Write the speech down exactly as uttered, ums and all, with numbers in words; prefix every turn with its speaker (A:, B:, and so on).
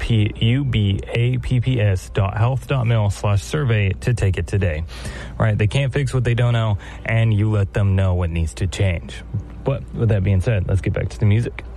A: P U B A P P S dot health dot mil slash survey to take it today. Right? They can't fix what they don't know, and you let them know what needs to change. But with that being said, let's get back to the music.